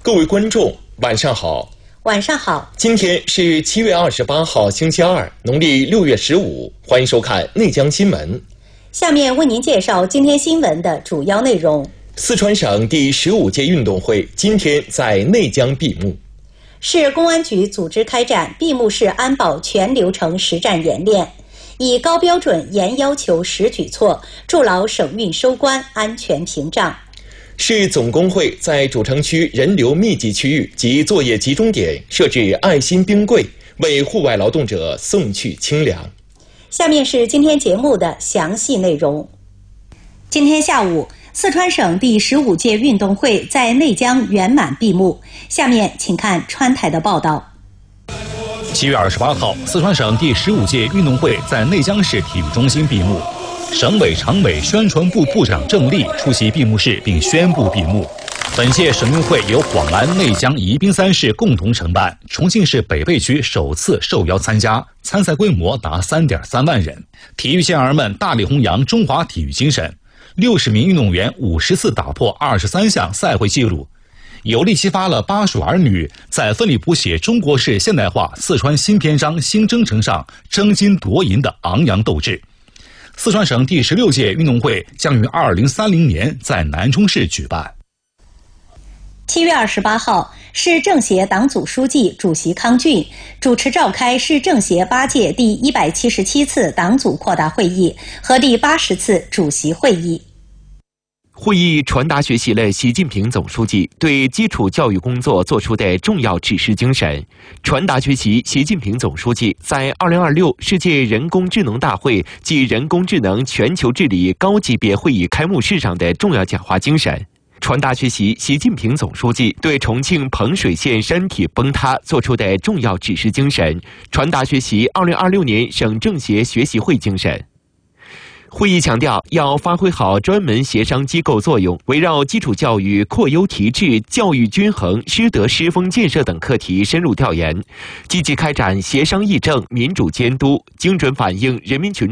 各位观众，晚上好。 晚上好。 今天是7月28号，星期二，农历6月15。欢迎收看内江新闻。 下面为您介绍今天新闻的主要内容。 四川省第15届运动会今天在内江闭幕。 市公安局组织开展闭幕式安保全流程实战演练，以高标准、严要求、实举措，筑牢省运收官安全屏障。 市总工会在主城区人流密集区域及作业集中点设置爱心冰柜，为户外劳动者送去清凉。 下面是今天节目的详细内容。今天下午，四川省第15届运动会在内江圆满闭幕。下面请看川台的报道。 7月28号，四川省第15届运动会在内江市体育中心闭幕。省委常委宣传部部长郑丽出席闭幕式并宣布闭幕。本届省运会由广安、内江、宜宾3市共同承办，重庆市北碚区首次受邀参加，参赛规模达3.3万人。体育健儿们大力弘扬中华体育精神，60名运动员50次打破23项赛会纪录，有力激发了巴蜀儿女在奋力谱写中国式现代化四川新篇章新征程上争金夺银的昂扬斗志。四川省第16届运动会将于2030年在南充市举办。 7月28号，市政协党组书记、主席康俊主持召开市政协8届第177次党组扩大会议和第80次主席会议。 会议传达学习了习近平总书记对基础教育工作作出的重要指示精神，传达学习习近平总书记在2026世界人工智能大会暨人工智能全球治理高级别会议开幕式上的重要讲话精神，传达学习习近平总书记对重庆彭水县山体崩塌作出的重要指示精神，传达学习2026年省政协学习会精神。会议强调，要发挥好专门协商机构作用，围绕基础教育扩优提质、教育均衡、师德师风建设等课题深入调研，积极开展协商议政、民主监督，精准反映人民群